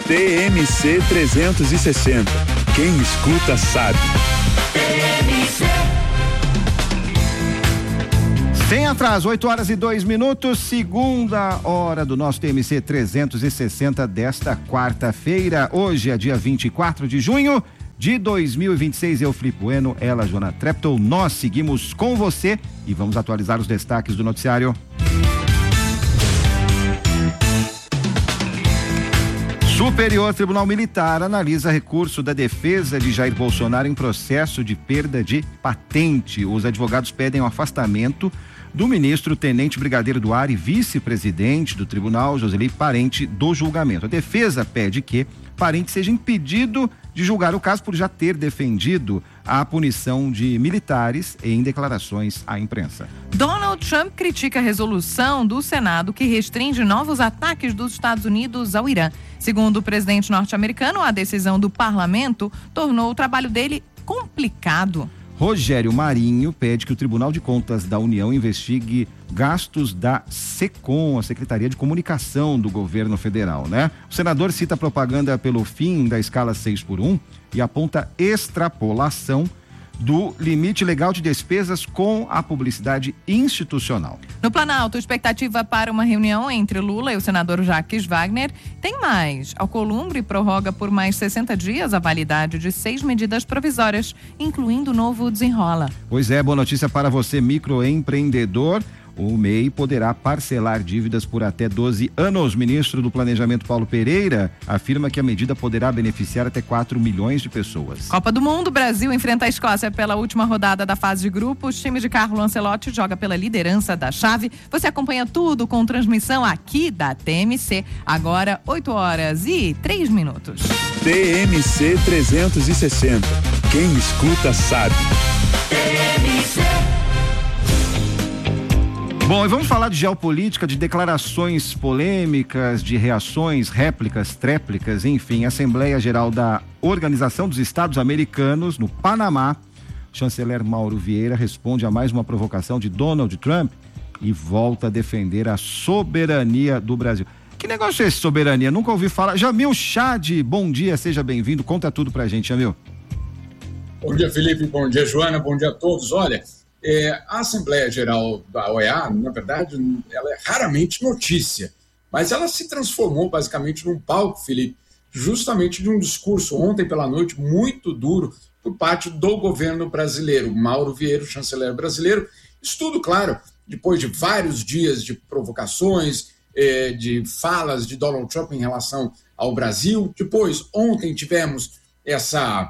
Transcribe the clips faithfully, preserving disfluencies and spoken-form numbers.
T M C trezentos e sessenta. Quem escuta sabe. Sem atraso, oito horas e dois minutos, segunda hora do nosso T M C trezentos e sessenta desta quarta-feira. Hoje é dia vinte e quatro de junho de dois mil e vinte e seis. Eu, Felipe Bueno, ela, Joana Treptow. Nós seguimos com você e vamos atualizar os destaques do noticiário. Superior Tribunal Militar analisa recurso da defesa de Jair Bolsonaro em processo de perda de patente. Os advogados pedem o afastamento do ministro Tenente Brigadeiro do Ar e vice-presidente do tribunal, Joselei Parente, do julgamento. A defesa pede que Parente seja impedido de julgar o caso por já ter defendido a punição de militares em declarações à imprensa. Donald Trump critica a resolução do Senado que restringe novos ataques dos Estados Unidos ao Irã. Segundo o presidente norte-americano, a decisão do parlamento tornou o trabalho dele complicado. Rogério Marinho pede que o Tribunal de Contas da União investigue gastos da SECOM, a Secretaria de Comunicação do Governo Federal, né? O senador cita a propaganda pelo fim da escala seis por um e aponta extrapolação do limite legal de despesas com a publicidade institucional. No Planalto, expectativa para uma reunião entre Lula e o senador Jacques Wagner. Tem mais. Alcolumbre prorroga por mais sessenta dias a validade de seis medidas provisórias, incluindo o novo Desenrola. Pois é, boa notícia para você, microempreendedor. O M E I poderá parcelar dívidas por até doze anos. O ministro do Planejamento, Paulo Pereira, afirma que a medida poderá beneficiar até quatro milhões de pessoas. Copa do Mundo, Brasil enfrenta a Escócia pela última rodada da fase de grupos. O time de Carlo Ancelotti joga pela liderança da chave. Você acompanha tudo com transmissão aqui da T M C. Agora, oito horas e três minutos. T M C trezentos e sessenta. Quem escuta sabe. T M C. Bom, e vamos falar de geopolítica, de declarações polêmicas, de reações, réplicas, tréplicas, enfim. A Assembleia Geral da Organização dos Estados Americanos, no Panamá, o chanceler Mauro Vieira responde a mais uma provocação de Donald Trump e volta a defender a soberania do Brasil. Que negócio é esse, soberania? Nunca ouvi falar. Jamil Chad, bom dia, seja bem-vindo. Conta tudo pra gente, Jamil. Bom dia, Felipe. Bom dia, Joana. Bom dia a todos. Olha... É, a Assembleia Geral da O E A, na verdade, ela é raramente notícia, mas ela se transformou basicamente num palco, Felipe, justamente de um discurso ontem pela noite muito duro por parte do governo brasileiro. Mauro Vieira, o chanceler brasileiro, isso tudo, claro, depois de vários dias de provocações, eh, de falas de Donald Trump em relação ao Brasil. Depois, ontem tivemos essa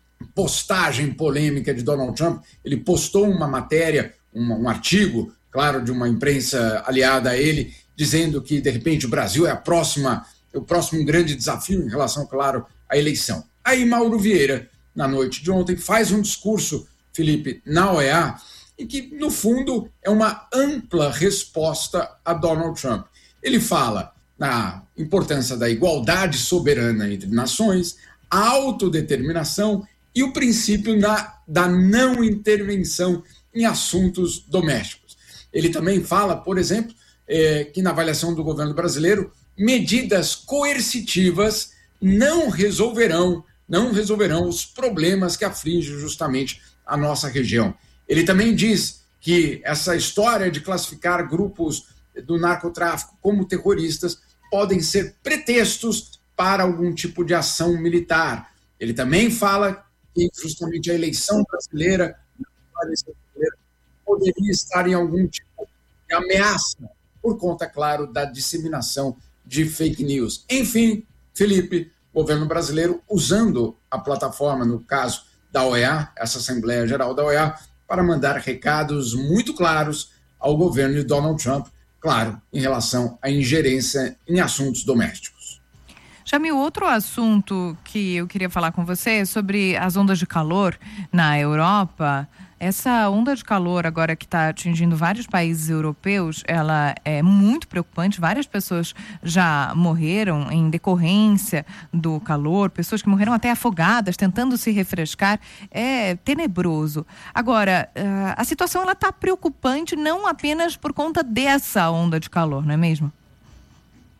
postagem polêmica de Donald Trump. Ele postou uma matéria, um, um artigo, claro, de uma imprensa aliada a ele, dizendo que, de repente, o Brasil é a próxima, o próximo grande desafio em relação, claro, à eleição. Aí Mauro Vieira, na noite de ontem, faz um discurso, Felipe, na O E A, e que, no fundo, é uma ampla resposta a Donald Trump. Ele fala na importância da igualdade soberana entre nações, a autodeterminação e o princípio na, da não intervenção em assuntos domésticos. Ele também fala, por exemplo, é, que na avaliação do governo brasileiro, medidas coercitivas não resolverão, não resolverão os problemas que afligem justamente a nossa região. Ele também diz que essa história de classificar grupos do narcotráfico como terroristas podem ser pretextos para algum tipo de ação militar. Ele também fala que justamente a eleição brasileira, a eleição brasileira poderia estar em algum tipo de ameaça, por conta, claro, da disseminação de fake news. Enfim, Felipe, o governo brasileiro usando a plataforma, no caso da O E A, essa Assembleia Geral da O E A, para mandar recados muito claros ao governo de Donald Trump, claro, em relação à ingerência em assuntos domésticos. Jamil, outro assunto que eu queria falar com você é sobre as ondas de calor na Europa. Essa onda de calor agora que está atingindo vários países europeus, ela é muito preocupante. Várias pessoas já morreram em decorrência do calor, pessoas que morreram até afogadas, tentando se refrescar. É tenebroso. Agora, a situação ela está preocupante não apenas por conta dessa onda de calor, não é mesmo?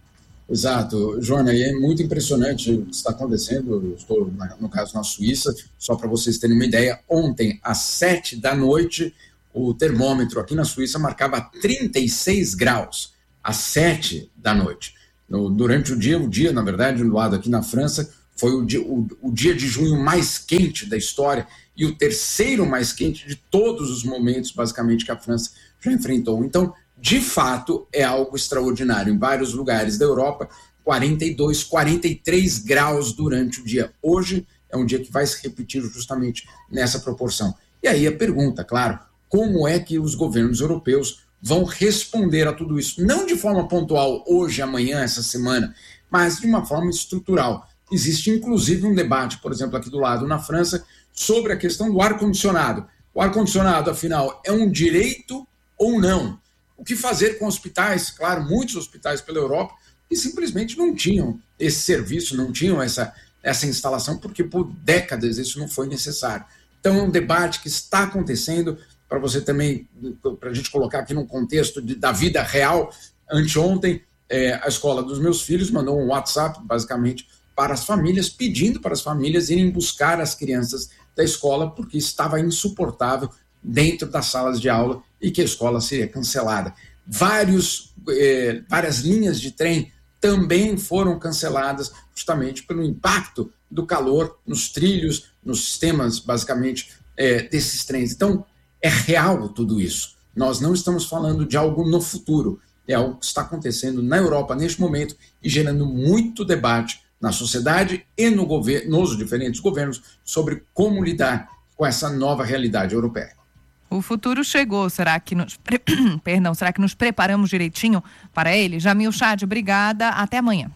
Exato, Joana, e é muito impressionante o que está acontecendo. Eu estou, no caso, na Suíça, só para vocês terem uma ideia, ontem, às sete da noite, o termômetro aqui na Suíça marcava trinta e seis graus, às sete da noite. No, durante o dia, o dia, na verdade, do lado aqui na França, foi o dia, o, o dia de junho mais quente da história e o terceiro mais quente de todos os momentos, basicamente, que a França já enfrentou. Então, de fato, é algo extraordinário. Em vários lugares da Europa, quarenta e dois, quarenta e três graus durante o dia. Hoje é um dia que vai se repetir justamente nessa proporção. E aí a pergunta, claro, como é que os governos europeus vão responder a tudo isso? Não de forma pontual, hoje, amanhã, essa semana, mas de uma forma estrutural. Existe, inclusive, um debate, por exemplo, aqui do lado, na França, sobre a questão do ar-condicionado. O ar-condicionado, afinal, é um direito ou não? O que fazer com hospitais? Claro, muitos hospitais pela Europa que simplesmente não tinham esse serviço, não tinham essa, essa instalação, porque por décadas isso não foi necessário. Então é um debate que está acontecendo, para você também, para a gente colocar aqui num contexto de, da vida real. Anteontem, é, a escola dos meus filhos mandou um WhatsApp, basicamente, para as famílias, pedindo para as famílias irem buscar as crianças da escola, porque estava insuportável dentro das salas de aula e que a escola seria cancelada. Vários, eh, várias linhas de trem também foram canceladas justamente pelo impacto do calor nos trilhos, nos sistemas, basicamente, eh, desses trens. Então, é real tudo isso. Nós não estamos falando de algo no futuro, é algo que está acontecendo na Europa neste momento e gerando muito debate na sociedade e no governo, nos diferentes governos sobre como lidar com essa nova realidade europeia. O futuro chegou, será que nos pre... perdão, será que nos preparamos direitinho para ele? Jamil Chad, obrigada, até amanhã.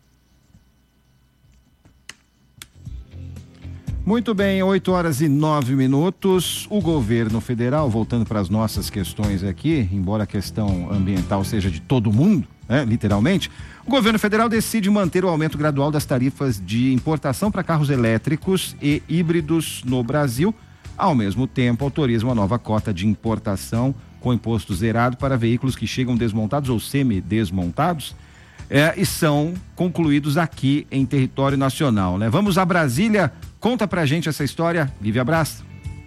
Muito bem, oito horas e nove minutos. O governo federal, voltando para as nossas questões aqui, embora a questão ambiental seja de todo mundo, né, literalmente, o governo federal decide manter o aumento gradual das tarifas de importação para carros elétricos e híbridos no Brasil. Ao mesmo tempo, autoriza uma nova cota de importação com imposto zerado para veículos que chegam desmontados ou semi-desmontados é, e são concluídos aqui em território nacional, né? Vamos a Brasília, conta pra gente essa história, Lívia Braz.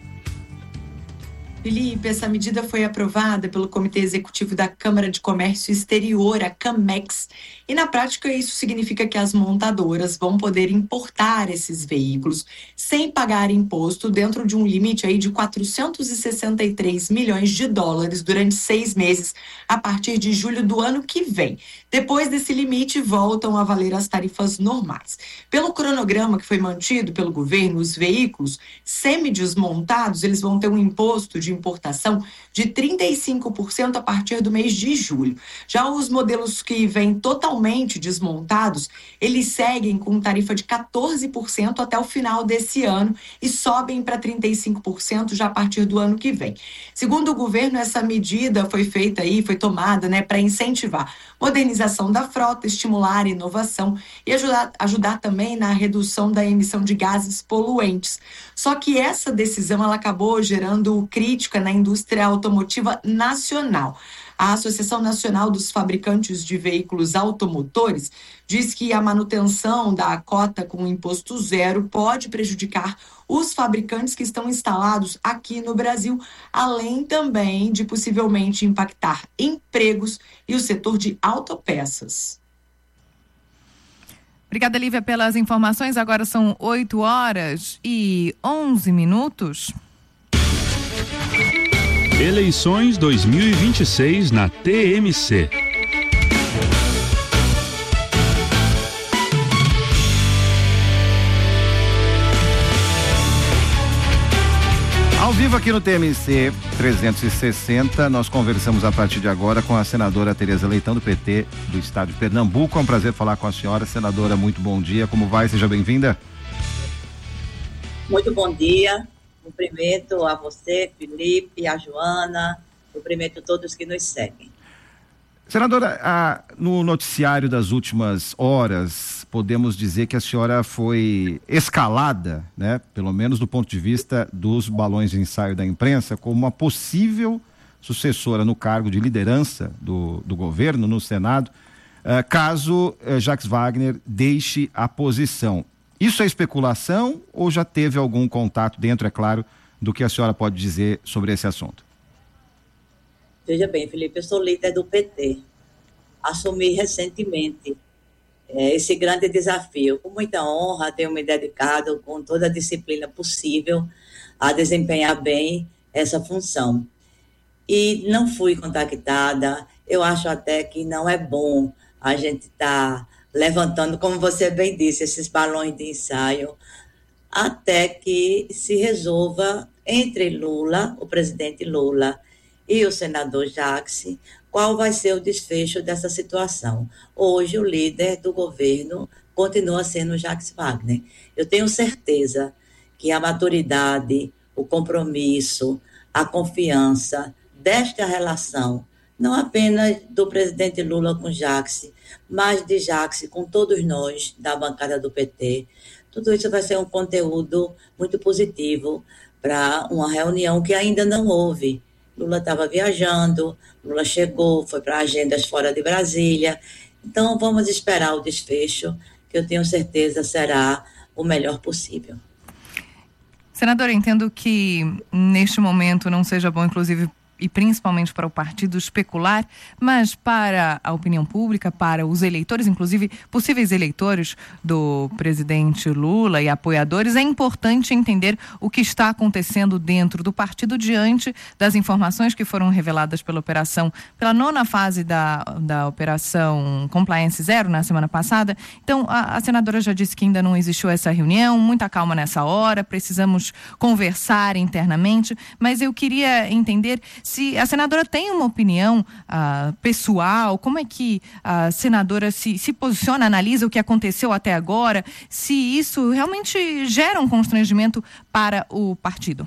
Felipe, essa medida foi aprovada pelo Comitê Executivo da Câmara de Comércio Exterior, a CAMEX, e na prática isso significa que as montadoras vão poder importar esses veículos sem pagar imposto dentro de um limite aí de quatrocentos e sessenta e três milhões de dólares durante seis meses, a partir de julho do ano que vem. Depois desse limite, voltam a valer as tarifas normais. Pelo cronograma que foi mantido pelo governo, os veículos semi-desmontados, eles vão ter um imposto de importação de trinta e cinco por cento a partir do mês de julho. Já os modelos que vêm totalmente desmontados, eles seguem com tarifa de quatorze por cento até o final desse ano e sobem para trinta e cinco por cento já a partir do ano que vem. Segundo o governo, essa medida foi feita aí, foi tomada, né, para incentivar modernização da frota, estimular a inovação e ajudar, ajudar também na redução da emissão de gases poluentes. Só que essa decisão ela acabou gerando crítica na indústria automotiva nacional. A Associação Nacional dos Fabricantes de Veículos Automotores diz que a manutenção da cota com imposto zero pode prejudicar os fabricantes que estão instalados aqui no Brasil, além também de possivelmente impactar empregos e o setor de autopeças. Obrigada, Lívia, pelas informações. Agora são oito horas e onze minutos. Eleições dois mil e vinte e seis na T M C. Ao vivo aqui no T M C trezentos e sessenta, nós conversamos a partir de agora com a senadora Tereza Leitão, do P T do estado de Pernambuco. É um prazer falar com a senhora. Senadora, muito bom dia. Como vai? Seja bem-vinda. Muito bom dia. Cumprimento a você, Felipe, a Joana, cumprimento todos que nos seguem. Senadora, a, no noticiário das últimas horas, podemos dizer que a senhora foi escalada, né, pelo menos do ponto de vista dos balões de ensaio da imprensa, como uma possível sucessora no cargo de liderança do, do governo no Senado uh, caso uh, Jacques Wagner deixe a posição. Isso é especulação ou já teve algum contato dentro, é claro, do que a senhora pode dizer sobre esse assunto? Veja bem, Felipe, eu sou líder do P T. Assumi recentemente é, esse grande desafio. Com muita honra, tenho me dedicado com toda a disciplina possível a desempenhar bem essa função. E não fui contactada. Eu acho até que não é bom a gente estar tá levantando, como você bem disse, esses balões de ensaio, até que se resolva entre Lula, o presidente Lula, e o senador Jacques, qual vai ser o desfecho dessa situação. Hoje, o líder do governo continua sendo Jacques Wagner. Eu tenho certeza que a maturidade, o compromisso, a confiança desta relação, não apenas do presidente Lula com Jacques, mas de Jacques com todos nós da bancada do P T, tudo isso vai ser um conteúdo muito positivo para uma reunião que ainda não houve. Lula estava viajando, Lula chegou, foi para agendas fora de Brasília. Então, vamos esperar o desfecho, que eu tenho certeza será o melhor possível. Senadora, entendo que neste momento não seja bom, inclusive, e principalmente para o partido especular, mas para a opinião pública, para os eleitores, inclusive possíveis eleitores do presidente Lula e apoiadores, é importante entender o que está acontecendo dentro do partido diante das informações que foram reveladas pela operação, pela nona fase da, da operação Compliance Zero na semana passada. Então, a, a senadora já disse que ainda não existiu essa reunião, muita calma nessa hora, precisamos conversar internamente, mas eu queria entender se a senadora tem uma opinião uh, pessoal, como é que a senadora se, se posiciona, analisa o que aconteceu até agora, se isso realmente gera um constrangimento para o partido.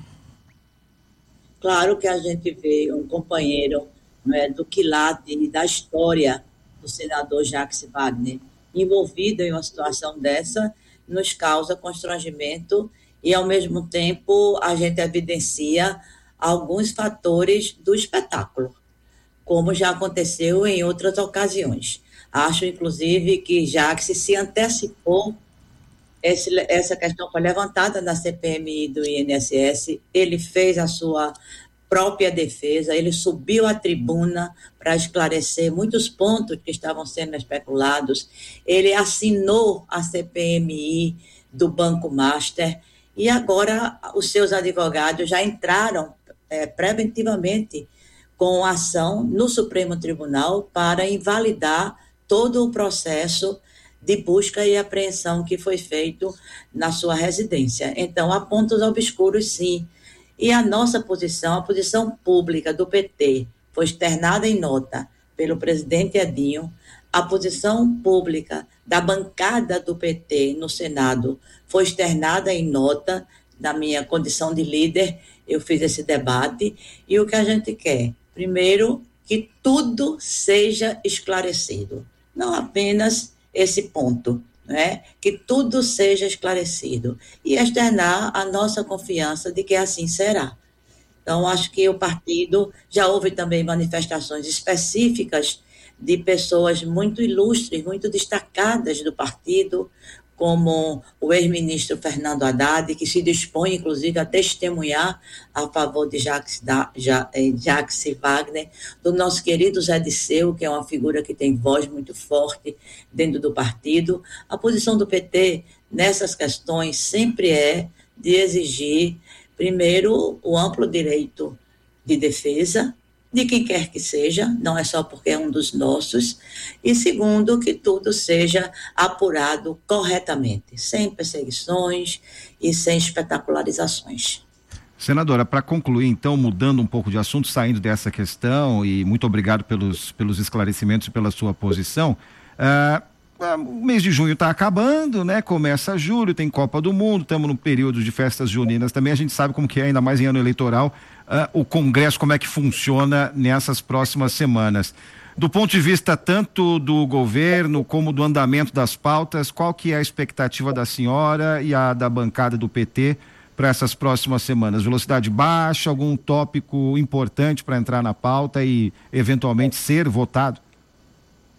Claro que a gente vê um companheiro, não é, do quilate da história do senador Jacques Wagner envolvido em uma situação dessa, nos causa constrangimento e, ao mesmo tempo, a gente evidencia alguns fatores do espetáculo, como já aconteceu em outras ocasiões. Acho, inclusive, que Jacques se antecipou, esse, essa questão foi levantada na C P M I do I N S S, ele fez a sua própria defesa, ele subiu à tribuna para esclarecer muitos pontos que estavam sendo especulados, ele assinou a C P M I do Banco Master, e agora os seus advogados já entraram É, preventivamente com ação no Supremo Tribunal para invalidar todo o processo de busca e apreensão que foi feito na sua residência. Então, há pontos obscuros, sim. E a nossa posição, a posição pública do P T, foi externada em nota pelo presidente Edinho, a posição pública da bancada do P T no Senado foi externada em nota da minha condição de líder. Eu fiz esse debate e o que a gente quer, primeiro, que tudo seja esclarecido, não apenas esse ponto, né? Que tudo seja esclarecido e externar a nossa confiança de que assim será. Então, acho que o partido, já houve também manifestações específicas de pessoas muito ilustres, muito destacadas do partido, como o ex-ministro Fernando Haddad, que se dispõe, inclusive, a testemunhar a favor de Jacques, da, Jacques Wagner, do nosso querido Zé Disseu, que é uma figura que tem voz muito forte dentro do partido. A posição do P T nessas questões sempre é de exigir, primeiro, o amplo direito de defesa, de quem quer que seja, não é só porque é um dos nossos, e segundo, que tudo seja apurado corretamente, sem perseguições e sem espetacularizações. Senadora, para concluir, então, mudando um pouco de assunto, saindo dessa questão, e muito obrigado pelos, pelos esclarecimentos e pela sua posição, uh, o mês de junho está acabando, né? Começa julho, tem Copa do Mundo, estamos no período de festas juninas também, a gente sabe como que é, ainda mais em ano eleitoral, uh, o Congresso, como é que funciona nessas próximas semanas. Do ponto de vista tanto do governo como do andamento das pautas, qual que é a expectativa da senhora e a da bancada do P T para essas próximas semanas? Velocidade baixa, algum tópico importante para entrar na pauta e eventualmente ser votado?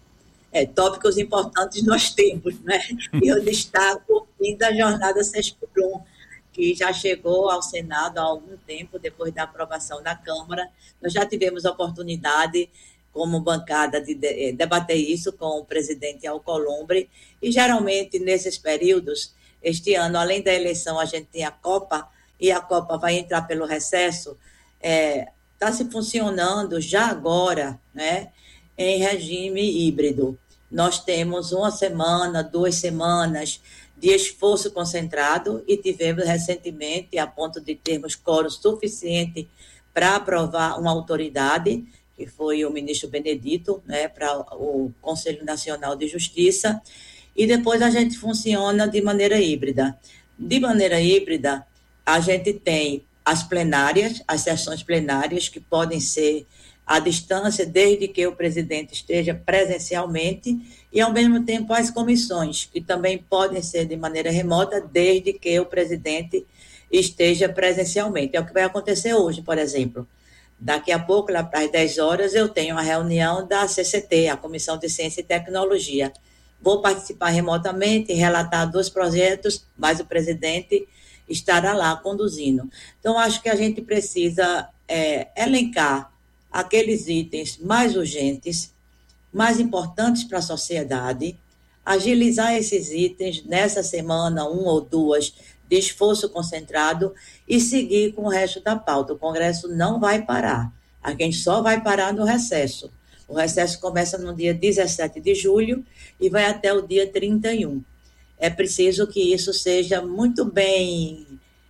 é, tópicos importantes nós temos, né? E eu destaco o fim da jornada seis por um, que já chegou ao Senado há algum tempo, depois da aprovação da Câmara. Nós já tivemos a oportunidade, como bancada, de debater isso com o presidente Alcolumbre, e geralmente nesses períodos, este ano, além da eleição, a gente tem a Copa, e a Copa vai entrar pelo recesso, está é, se funcionando já agora, né, em regime híbrido. Nós temos uma semana, duas semanas de esforço concentrado e tivemos recentemente, a ponto de termos quórum suficiente para aprovar uma autoridade, que foi o ministro Benedito, né, para o Conselho Nacional de Justiça, e depois a gente funciona de maneira híbrida. De maneira híbrida, a gente tem as plenárias, as sessões plenárias, que podem ser à distância, desde que o presidente esteja presencialmente, e, ao mesmo tempo, as comissões, que também podem ser de maneira remota, desde que o presidente esteja presencialmente. É o que vai acontecer hoje, por exemplo. Daqui a pouco, lá para as dez horas, eu tenho uma reunião da C C T, a Comissão de Ciência e Tecnologia. Vou participar remotamente, relatar dois projetos, mas o presidente estará lá conduzindo. Então, acho que a gente precisa é, elencar aqueles itens mais urgentes, mais importantes para a sociedade, agilizar esses itens nessa semana, uma ou duas, de esforço concentrado e seguir com o resto da pauta. O Congresso não vai parar. A gente só vai parar no recesso. O recesso começa no dia dezessete de julho e vai até o dia trinta e um. É preciso que isso seja muito bem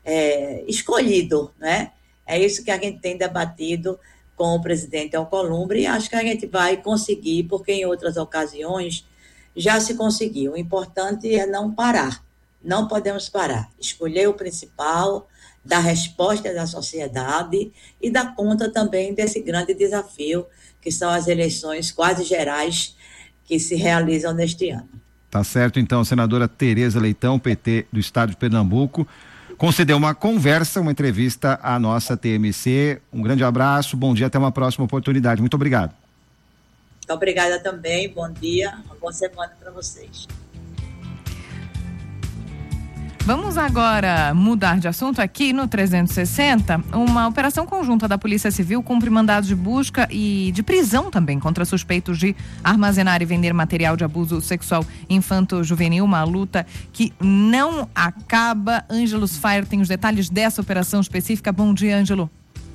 é, escolhido, né? É isso que a gente tem debatido com o presidente Alcolumbre, e acho que a gente vai conseguir, porque em outras ocasiões já se conseguiu. O importante é não parar, não podemos parar. Escolher o principal, dar resposta da sociedade e dar conta também desse grande desafio, que são as eleições quase gerais que se realizam neste ano. Tá certo, então, senadora Tereza Leitão, P T do Estado de Pernambuco, concedeu uma conversa, uma entrevista à nossa T M C. Um grande abraço, bom dia, até uma próxima oportunidade. Muito obrigado. Muito obrigada também, bom dia, uma boa semana para vocês. Vamos agora mudar de assunto aqui no trezentos e sessenta. Uma operação conjunta da Polícia Civil cumpre mandados de busca e de prisão também contra suspeitos de armazenar e vender material de abuso sexual infanto-juvenil, uma luta que não acaba. Ângelos Fair tem os detalhes dessa operação específica. Bom dia, Ângelo.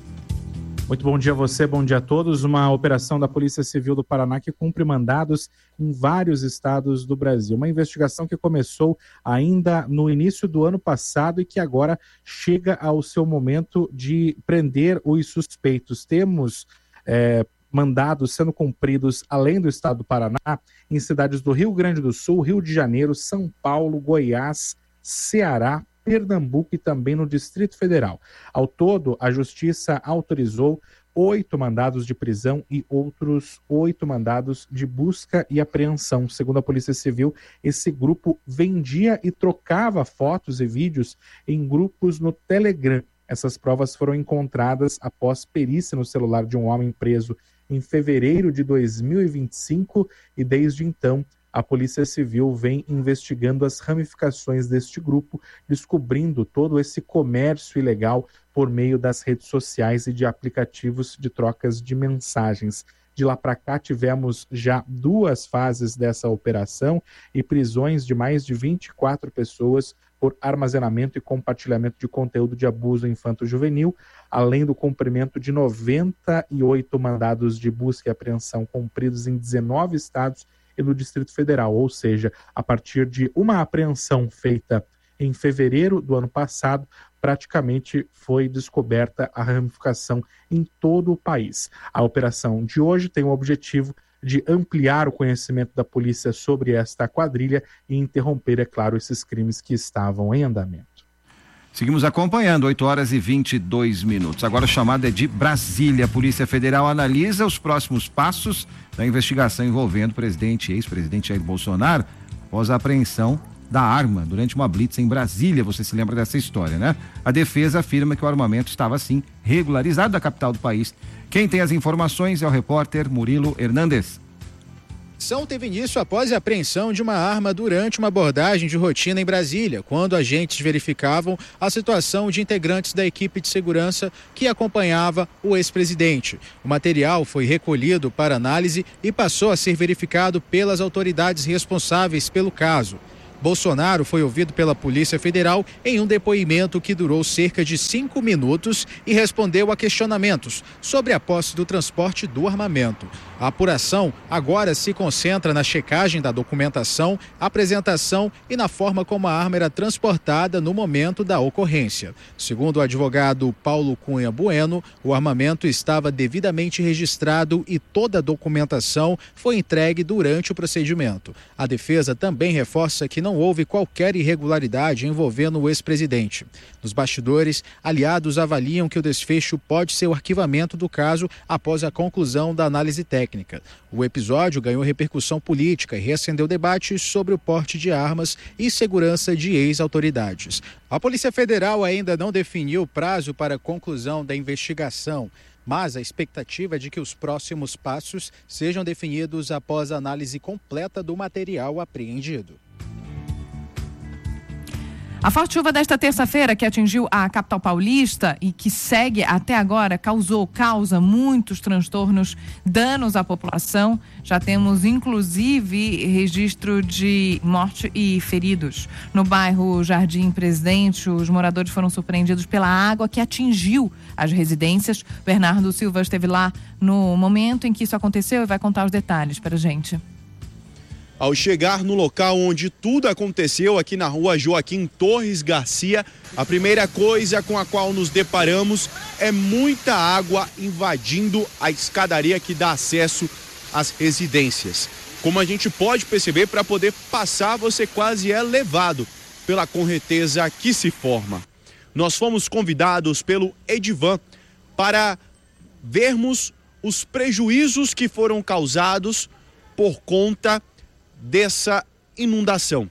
Muito bom dia a você, bom dia a todos. Uma operação da Polícia Civil do Paraná que cumpre mandados em vários estados do Brasil. Uma investigação que começou ainda no início do ano passado e que agora chega ao seu momento de prender os suspeitos. Temos é, mandados sendo cumpridos, além do estado do Paraná, em cidades do Rio Grande do Sul, Rio de Janeiro, São Paulo, Goiás, Ceará, Pernambuco e também no Distrito Federal. Ao todo, a Justiça autorizou oito mandados de prisão e outros oito mandados de busca e apreensão. Segundo a Polícia Civil, esse grupo vendia e trocava fotos e vídeos em grupos no Telegram. Essas provas foram encontradas após perícia no celular de um homem preso em fevereiro de dois mil e vinte e cinco e desde então a Polícia Civil vem investigando as ramificações deste grupo, descobrindo todo esse comércio ilegal por meio das redes sociais e de aplicativos de trocas de mensagens. De lá para cá tivemos já duas fases dessa operação e prisões de mais de vinte e quatro pessoas por armazenamento e compartilhamento de conteúdo de abuso infanto-juvenil, além do cumprimento de noventa e oito mandados de busca e apreensão cumpridos em dezenove estados e no Distrito Federal, ou seja, a partir de uma apreensão feita em fevereiro do ano passado, praticamente foi descoberta a ramificação em todo o país. A operação de hoje tem o objetivo de ampliar o conhecimento da polícia sobre esta quadrilha e interromper, é claro, esses crimes que estavam em andamento. Seguimos acompanhando, oito horas e vinte e dois minutos. Agora a chamada é de Brasília. A Polícia Federal analisa os próximos passos da investigação envolvendo o presidente e ex-presidente Jair Bolsonaro após a apreensão da arma durante uma blitz em Brasília. Você se lembra dessa história, né? A defesa afirma que o armamento estava, sim, regularizado da capital do país. Quem tem as informações é o repórter Murilo Hernandes. ação teve início após a apreensão de uma arma durante uma abordagem de rotina em Brasília, quando agentes verificavam a situação de integrantes da equipe de segurança que acompanhava o ex-presidente. O material foi recolhido para análise e passou a ser verificado pelas autoridades responsáveis pelo caso. Bolsonaro foi ouvido pela Polícia Federal em um depoimento que durou cerca de cinco minutos e respondeu a questionamentos sobre a posse do transporte do armamento. A apuração agora se concentra na checagem da documentação, apresentação e na forma como a arma era transportada no momento da ocorrência. Segundo o advogado Paulo Cunha Bueno, o armamento estava devidamente registrado e toda a documentação foi entregue durante o procedimento. A defesa também reforça que não houve qualquer irregularidade envolvendo o ex-presidente. Nos bastidores, aliados avaliam que o desfecho pode ser o arquivamento do caso após a conclusão da análise técnica. O episódio ganhou repercussão política e reacendeu debates sobre o porte de armas e segurança de ex-autoridades. A Polícia Federal ainda não definiu o prazo para a conclusão da investigação, mas a expectativa é de que os próximos passos sejam definidos após a análise completa do material apreendido. A forte chuva desta terça-feira que atingiu a capital paulista e que segue até agora causou, causa muitos transtornos, danos à população. Já temos inclusive registro de morte e feridos. No bairro Jardim Presidente, os moradores foram surpreendidos pela água que atingiu as residências. Bernardo Silva esteve lá no momento em que isso aconteceu e vai contar os detalhes para a gente. Ao chegar no local onde tudo aconteceu, aqui na rua Joaquim Torres Garcia, a primeira coisa com a qual nos deparamos é muita água invadindo a escadaria que dá acesso às residências. Como a gente pode perceber, para poder passar, você quase é levado pela correnteza que se forma. Nós fomos convidados pelo Edivan para vermos os prejuízos que foram causados por conta dessa inundação.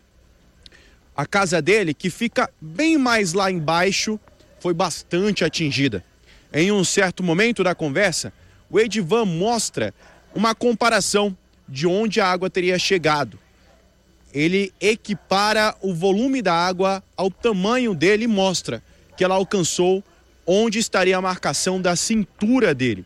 A casa dele, que fica bem mais lá embaixo, foi bastante atingida. Em um certo momento da conversa, o Edivan mostra uma comparação de onde a água teria chegado. Ele equipara o volume da água ao tamanho dele e mostra que ela alcançou onde estaria a marcação da cintura dele.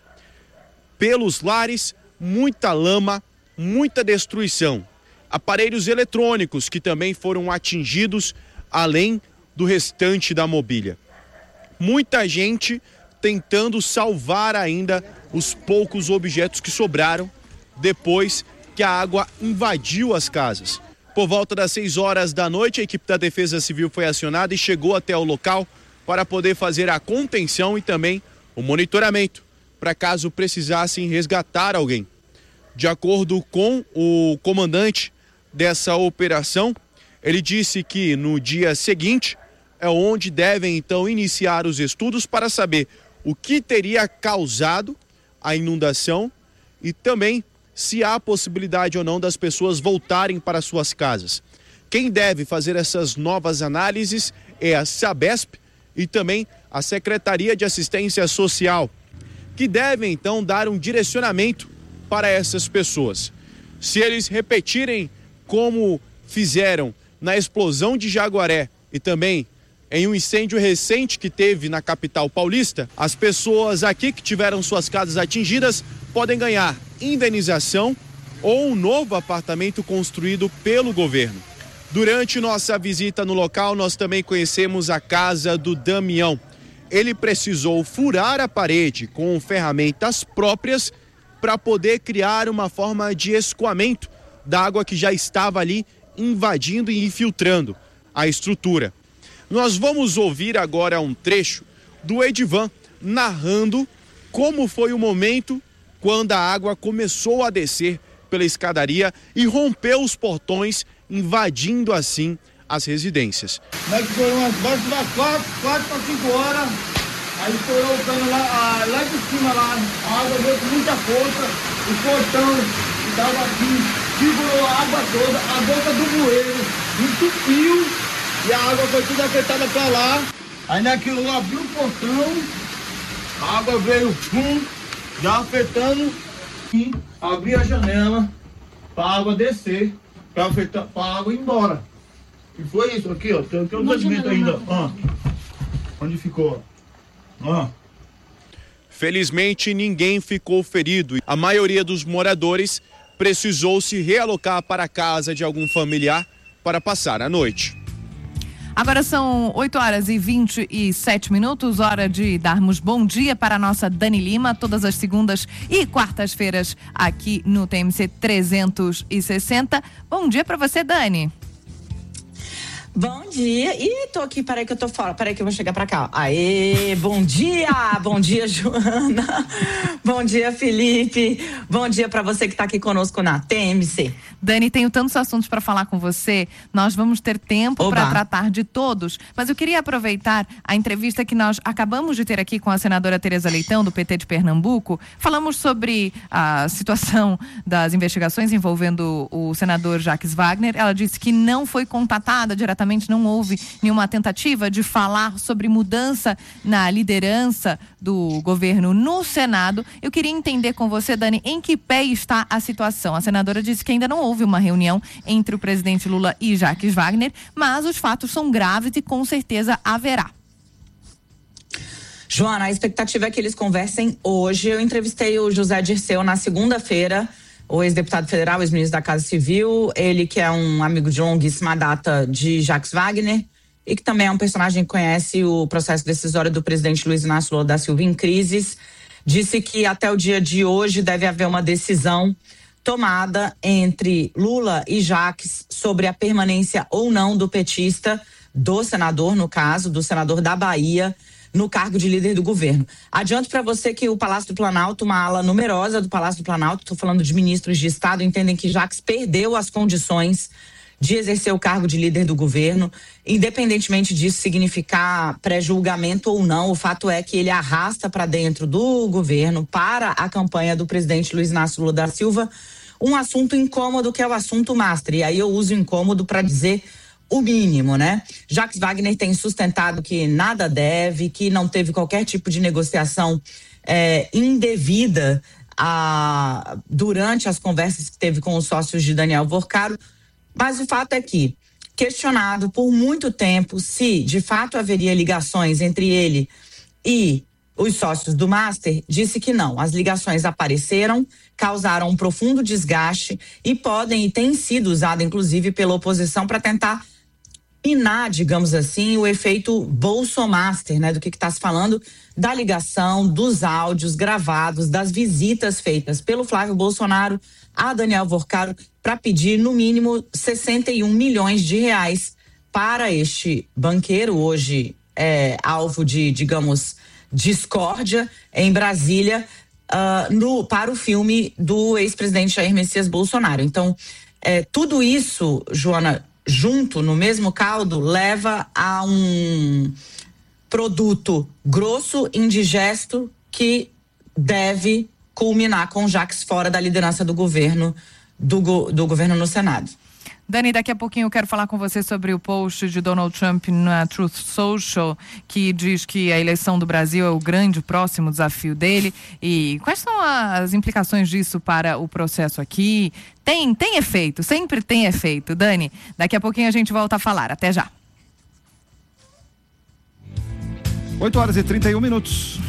Pelos lares, muita lama, muita destruição. Aparelhos eletrônicos que também foram atingidos, além do restante da mobília. Muita gente tentando salvar ainda os poucos objetos que sobraram depois que a água invadiu as casas. Por volta das seis horas da noite, a equipe da Defesa Civil foi acionada e chegou até o local para poder fazer a contenção e também o monitoramento, para caso precisassem resgatar alguém. De acordo com o comandante dessa operação, ele disse que no dia seguinte é onde devem então iniciar os estudos para saber o que teria causado a inundação e também se há possibilidade ou não das pessoas voltarem para suas casas. Quem deve fazer essas novas análises é a Sabesp e também a Secretaria de Assistência Social, que devem então dar um direcionamento para essas pessoas. Se eles repetirem como fizeram na explosão de Jaguaré e também em um incêndio recente que teve na capital paulista, as pessoas aqui que tiveram suas casas atingidas podem ganhar indenização ou um novo apartamento construído pelo governo. Durante nossa visita no local, nós também conhecemos a casa do Damião. Ele precisou furar a parede com ferramentas próprias para poder criar uma forma de escoamento da água que já estava ali invadindo e infiltrando a estrutura. Nós vamos ouvir agora um trecho do Edivan narrando como foi o momento quando a água começou a descer pela escadaria e rompeu os portões, invadindo assim as residências. Nós foram umas quatro, quatro para cinco horas, aí estourou o cano lá, lá de cima, lá, a água veio com muita força, o portão que estava aqui segurou a água toda, a boca do bueiro entupiu e a água foi tudo afetada para lá. Aí naquilo eu abri o portão, a água veio pum, já afetando e abri a janela para a água descer, para a água ir embora. E foi isso aqui, ó. Tem, tem um documento ainda, ó. Onde ficou, ó. Felizmente, ninguém ficou ferido. A maioria dos moradores precisou se realocar para a casa de algum familiar para passar a noite. Agora são oito horas e vinte e sete minutos, hora de darmos bom dia para a nossa Dani Lima, todas as segundas e quartas-feiras aqui no T M C trezentos e sessenta. Bom dia para você, Dani. Bom dia. Ih, tô aqui, peraí que eu tô fora. Peraí que eu vou chegar pra cá. Aê, bom dia! Bom dia, Joana. Bom dia, Felipe. Bom dia pra você que tá aqui conosco na T M C. Dani, tenho tantos assuntos para falar com você. Nós vamos ter tempo para tratar de todos. Mas eu queria aproveitar a entrevista que nós acabamos de ter aqui com a senadora Tereza Leitão, do P T de Pernambuco. Falamos sobre a situação das investigações envolvendo o senador Jacques Wagner. Ela disse que não foi contatada diretamente, não houve nenhuma tentativa de falar sobre mudança na liderança do governo no Senado. Eu queria entender com você, Dani, em que pé está a situação. A senadora disse que ainda não houve uma reunião entre o presidente Lula e Jacques Wagner, mas os fatos são graves e com certeza haverá. Joana, a expectativa é que eles conversem hoje. Eu entrevistei o José Dirceu na segunda-feira, o ex-deputado federal, ex-ministro da Casa Civil, ele que é um amigo de longuíssima data de Jacques Wagner e que também é um personagem que conhece o processo decisório do presidente Luiz Inácio Lula da Silva em crises, disse que até o dia de hoje deve haver uma decisão tomada entre Lula e Jacques sobre a permanência ou não do petista, do senador, no caso, do senador da Bahia, no cargo de líder do governo. Adianto para você que o Palácio do Planalto, uma ala numerosa do Palácio do Planalto, estou falando de ministros de Estado, entendem que Jacques perdeu as condições de exercer o cargo de líder do governo, independentemente disso significar pré-julgamento ou não. O fato é que ele arrasta para dentro do governo, para a campanha do presidente Luiz Inácio Lula da Silva, um assunto incômodo que é o assunto Master. E aí eu uso incômodo para dizer o mínimo, né? Jacques Wagner tem sustentado que nada deve, que não teve qualquer tipo de negociação é, indevida a, durante as conversas que teve com os sócios de Daniel Vorcaro, mas o fato é que, questionado por muito tempo se de fato haveria ligações entre ele e os sócios do Master, disse que não. As ligações apareceram, causaram um profundo desgaste e podem e têm sido usadas, inclusive, pela oposição para tentar minar, digamos assim, o efeito Bolsomaster, né? Do que está se falando, da ligação, dos áudios gravados, das visitas feitas pelo Flávio Bolsonaro a Daniel Vorcaro para pedir, no mínimo, sessenta e um milhões de reais para este banqueiro, hoje é, alvo de, digamos, discórdia em Brasília, uh, no, para o filme do ex-presidente Jair Messias Bolsonaro. Então, é, tudo isso, Joana, junto no mesmo caldo, leva a um produto grosso, indigesto, que deve culminar com Jacques fora da liderança do governo, do, go, do governo no Senado. Dani, daqui a pouquinho eu quero falar com você sobre o post de Donald Trump na Truth Social, que diz que a eleição do Brasil é o grande próximo desafio dele. E quais são as implicações disso para o processo aqui? Tem, tem efeito, sempre tem efeito. Dani, daqui a pouquinho a gente volta a falar. Até já. oito horas e trinta e um minutos.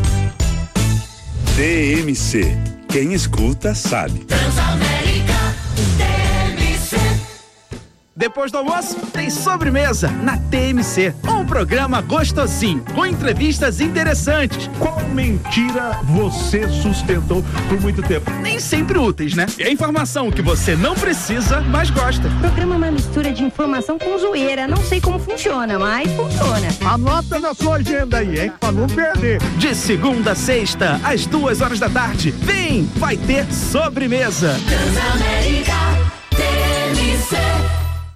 T M C. Quem escuta sabe. Transamérica, T M C. Depois do almoço, tem sobremesa na T M C. Um programa gostosinho, com entrevistas interessantes. Qual mentira você sustentou por muito tempo? Nem sempre úteis, né? E a informação que você não precisa, mas gosta. O programa é uma mistura de informação com zoeira. Não sei como funciona, mas funciona. Anota na sua agenda aí, hein? Pra não perder. De segunda a sexta, às duas horas da tarde. Vem, vai ter sobremesa. Transamérica, T M C.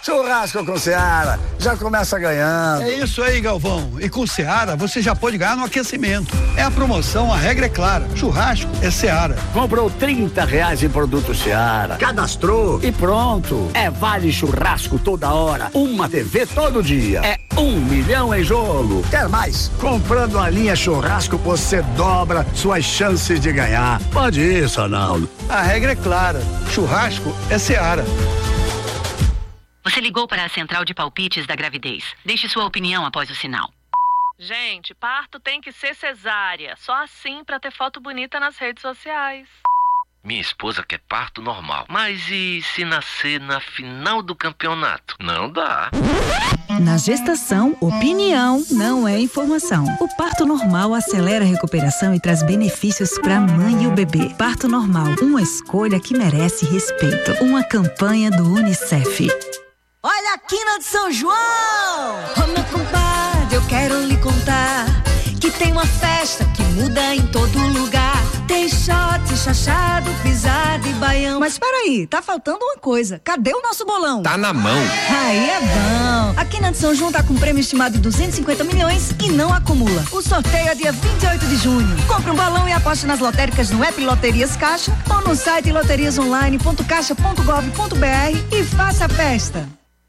Churrasco com Seara, já começa ganhando. É isso aí, Galvão. E com Seara, você já pode ganhar no aquecimento. É a promoção, a regra é clara. Churrasco é Seara. Comprou trinta reais em produto Seara. Cadastrou e pronto. É vale churrasco toda hora. Uma T V todo dia. É um milhão em jogo. Quer mais? Comprando a linha churrasco, você dobra suas chances de ganhar. Pode isso, Arnaldo. A regra é clara. Churrasco é Seara. Você ligou para a central de palpites da gravidez. Deixe sua opinião após o sinal. Gente, parto tem que ser cesárea. Só assim para ter foto bonita nas redes sociais. Minha esposa quer parto normal. Mas e se nascer na final do campeonato? Não dá. Na gestação, opinião não é informação. O parto normal acelera a recuperação e traz benefícios para a mãe e o bebê. Parto normal, uma escolha que merece respeito. Uma campanha do Unicef. Olha a quina de São João! Ô meu compadre, eu quero lhe contar que tem uma festa que muda em todo lugar. Tem shot, chachado, pisado e baião. Mas peraí, tá faltando uma coisa. Cadê o nosso bolão? Tá na mão. Aí é bom. A Quina de São João tá com um prêmio estimado de duzentos e cinquenta milhões e não acumula. O sorteio é dia vinte e oito de junho. Compre um balão e aposte nas lotéricas no app Loterias Caixa ou no site loterias online ponto caixa ponto gov ponto br e faça a festa.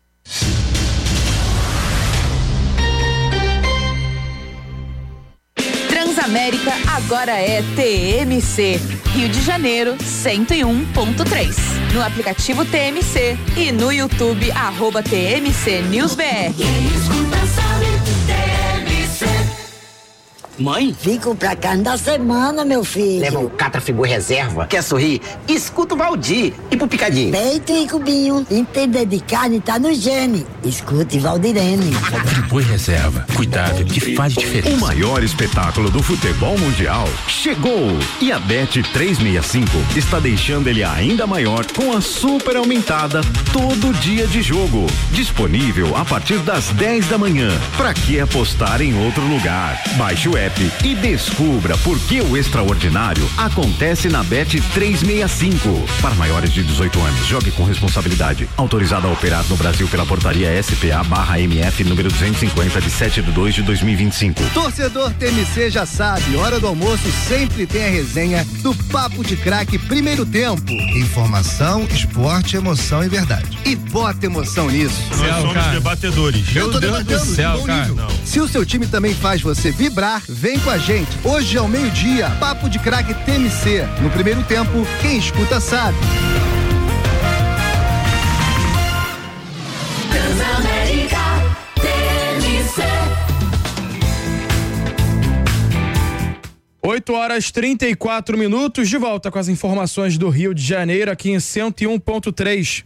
Transamérica agora é T M C. Rio de Janeiro, cento e um ponto três. No aplicativo T M C e no YouTube, arroba T M C News B R. Quem escuta sabe, T M C. Mãe? Fico pra carne da semana, meu filho. Leva um Catrafigu reserva. Quer sorrir? Escuta o Valdir. E pro picadinho? Peito e cubinho. Entender de carne tá no gene. Escute Valdirene. Friboi reserva. Cuidado que faz diferença. O maior espetáculo do futebol mundial chegou. E a Bet trezentos e sessenta e cinco está deixando ele ainda maior com a super aumentada todo dia de jogo. Disponível a partir das dez da manhã. Pra que apostar em outro lugar? Baixe o app e descubra por que o extraordinário acontece na Bet trezentos e sessenta e cinco. Para maiores de dezoito anos, jogue com responsabilidade. Autorizado a operar no Brasil pela portaria S P A barra M F número duzentos e cinquenta de sete de dois de dois mil e vinte e cinco. Torcedor T M C já sabe, hora do almoço sempre tem a resenha do Papo de Craque Primeiro Tempo. Informação, esporte, emoção e verdade. E bota emoção nisso. Nós Céu, somos cara. debatedores. Eu tô Meu Deus do céu, cara. Não. Se o seu time também faz você vibrar, vem com a gente. Hoje ao meio-dia, Papo de Craque T M C. No Primeiro Tempo, quem escuta sabe. Transamérica T M C. oito horas e trinta e quatro minutos, de volta com as informações do Rio de Janeiro, aqui em cento e um ponto três.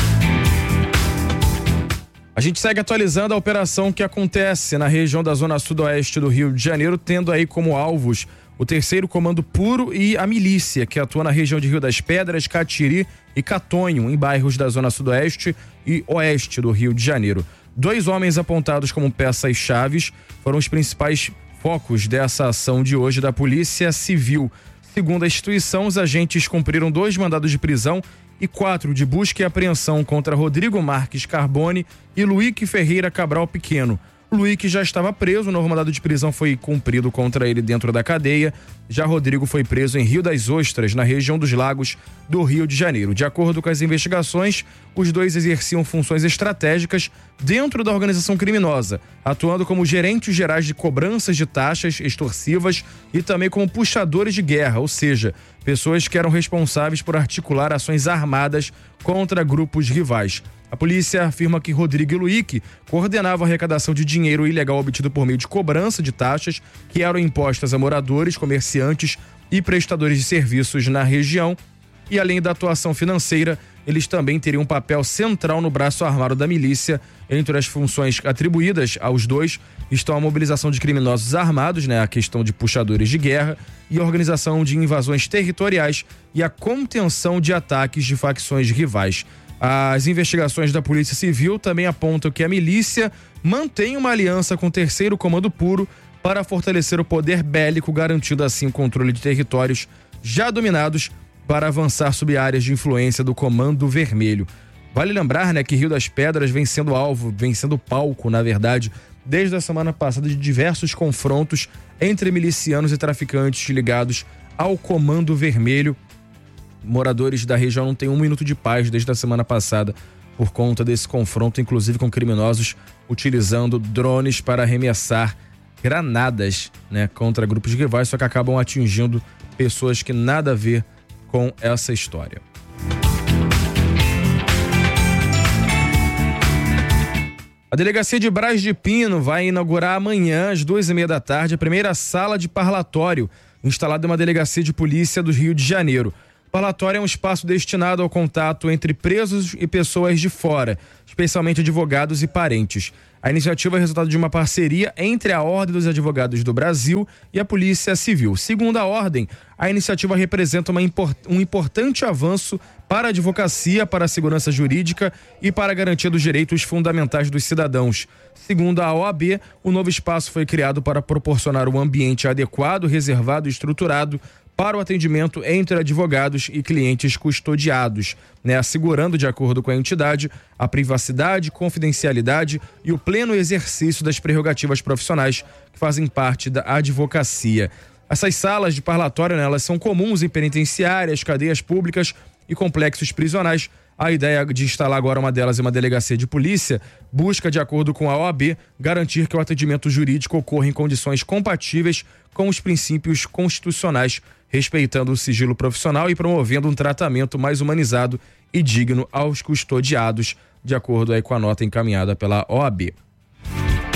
A gente segue atualizando a operação que acontece na região da zona sudoeste do Rio de Janeiro, tendo aí como alvos o terceiro Comando Puro e a milícia, que atua na região de Rio das Pedras, Catiri e Catonho, em bairros da zona sudoeste e oeste do Rio de Janeiro. Dois homens apontados como peças-chaves foram os principais focos dessa ação de hoje da Polícia Civil. Segundo a instituição, os agentes cumpriram dois mandados de prisão e quatro de busca e apreensão contra Rodrigo Marques Carbone e Luíque Ferreira Cabral Pequeno. Luíque já estava preso, o novo mandado de prisão foi cumprido contra ele dentro da cadeia. Já Rodrigo foi preso em Rio das Ostras, na região dos Lagos do Rio de Janeiro. De acordo com as investigações, os dois exerciam funções estratégicas dentro da organização criminosa, atuando como gerentes gerais de cobranças de taxas extorsivas e também como puxadores de guerra, ou seja, pessoas que eram responsáveis por articular ações armadas contra grupos rivais. A polícia afirma que Rodrigo e Luíque coordenavam a arrecadação de dinheiro ilegal obtido por meio de cobrança de taxas que eram impostas a moradores, comerciantes e prestadores de serviços na região. E além da atuação financeira, eles também teriam um papel central no braço armado da milícia. Entre as funções atribuídas aos dois estão a mobilização de criminosos armados, né, a questão de puxadores de guerra e a organização de invasões territoriais e a contenção de ataques de facções rivais. As investigações da Polícia Civil também apontam que a milícia mantém uma aliança com o terceiro Comando Puro para fortalecer o poder bélico, garantindo assim o controle de territórios já dominados para avançar sobre áreas de influência do Comando Vermelho. Vale lembrar, né, que Rio das Pedras vem sendo alvo, vem sendo palco, na verdade, desde a semana passada de diversos confrontos entre milicianos e traficantes ligados ao Comando Vermelho. Moradores da região não têm um minuto de paz desde a semana passada por conta desse confronto, inclusive com criminosos utilizando drones para arremessar granadas, né, contra grupos rivais, só que acabam atingindo pessoas que nada a ver com essa história. A delegacia de Braz de Pino vai inaugurar amanhã, às duas e meia da tarde, a primeira sala de parlatório instalada em uma delegacia de polícia do Rio de Janeiro. O parlatório é um espaço destinado ao contato entre presos e pessoas de fora, especialmente advogados e parentes. A iniciativa é resultado de uma parceria entre a Ordem dos Advogados do Brasil e a Polícia Civil. Segundo a Ordem, a iniciativa representa uma import- um importante avanço para a advocacia, para a segurança jurídica e para a garantia dos direitos fundamentais dos cidadãos. Segundo a O A B, o novo espaço foi criado para proporcionar um ambiente adequado, reservado e estruturado para o atendimento entre advogados e clientes custodiados, né, assegurando, de acordo com a entidade, a privacidade, confidencialidade e o pleno exercício das prerrogativas profissionais que fazem parte da advocacia. Essas salas de parlatório, né, elas são comuns em penitenciárias, cadeias públicas e complexos prisionais. A ideia de instalar agora uma delas em uma delegacia de polícia busca, de acordo com a O A B, garantir que o atendimento jurídico ocorra em condições compatíveis com os princípios constitucionais, respeitando o sigilo profissional e promovendo um tratamento mais humanizado e digno aos custodiados, de acordo aí com a nota encaminhada pela O A B.